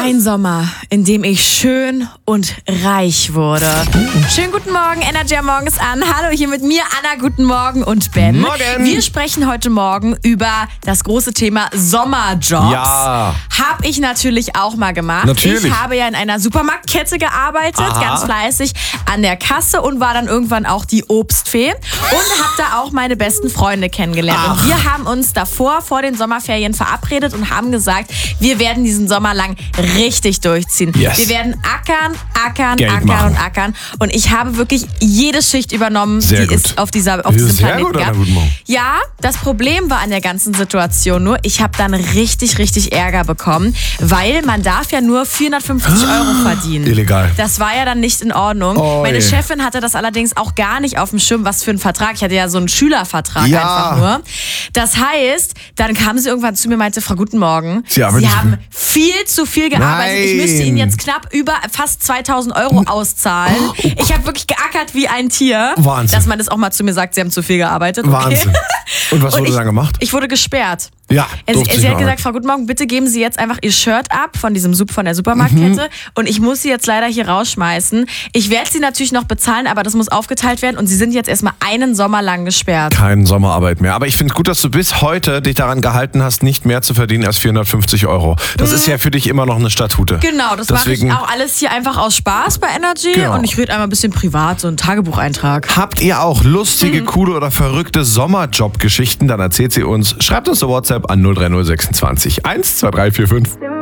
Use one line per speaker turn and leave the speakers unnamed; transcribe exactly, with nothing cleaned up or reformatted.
Ein Sommer, in dem ich schön und reich wurde. Schönen guten Morgen, Energy am Morgen ist an. Hallo, hier mit mir, Anna, guten Morgen und Ben.
Morgen.
Wir sprechen heute Morgen über das große Thema Sommerjobs.
Ja.
Hab ich natürlich auch mal gemacht.
Natürlich.
Ich habe ja in einer Supermarktkette gearbeitet,
Aha.
ganz fleißig an der Kasse und war dann irgendwann auch die Obstfee und habe da auch meine besten Freunde kennengelernt.
Ach.
Und wir haben uns davor, vor den Sommerferien verabredet und haben gesagt, wir werden diesen Sommer lang richtig durchziehen.
Yes.
Wir werden ackern, ackern,
Geld
ackern
machen.
und ackern. Und ich habe wirklich jede Schicht übernommen,
Sehr
die
gut.
es auf, dieser, auf diesem
Sehr
Planeten
gut, Anna,
gab.
guten Morgen.
Ja, das Problem war an der ganzen Situation nur, ich habe dann richtig, richtig Ärger bekommen, weil man darf ja nur vierhundertfünfzig Euro verdienen.
Illegal.
Das war ja dann nicht in Ordnung.
Oi.
Meine Chefin hatte das allerdings auch gar nicht auf dem Schirm, was für ein Vertrag. Ich hatte ja so einen Schülervertrag
Ja.
einfach nur. Das heißt, dann kam sie irgendwann zu mir und meinte, Frau Guten Morgen,
Sie arbeiten zu
haben viel zu viel gearbeitet. Ich müsste
Nein.
Ihnen jetzt knapp über fast zweitausend Euro auszahlen. Ich habe wirklich geackert wie ein Tier.
Wahnsinn.
Dass man das auch mal zu mir sagt, Sie haben zu viel gearbeitet. Okay.
Wahnsinn. Und was wurde
ich,
dann gemacht?
Ich wurde gesperrt.
Ja,
Also,
durfte
sie
ich
hat
noch
gesagt,
arbeiten.
Frau Guten Morgen, bitte geben Sie jetzt einfach Ihr Shirt ab von diesem Sup von der Supermarktkette
Mhm.
und ich muss Sie jetzt leider hier rausschmeißen. Ich werde Sie natürlich noch bezahlen, aber das muss aufgeteilt werden und Sie sind jetzt erstmal einen Sommer lang gesperrt.
Keine Sommerarbeit mehr. Aber ich finde es gut, dass du bis heute dich daran gehalten hast, nicht mehr zu verdienen als vierhundertfünfzig Euro. Das ist ja für dich immer noch eine Statute.
Genau, das mache ich
Deswegen
auch alles hier einfach aus Spaß bei Energy
Genau.
und ich rede einmal ein bisschen privat, so einen Tagebucheintrag.
Habt ihr auch lustige,
Mhm.
coole oder verrückte Sommerjob-Geschichten? Dann erzählt sie uns. Schreibt uns eine WhatsApp an null drei null sechsundzwanzig eins zwei drei vier fünf.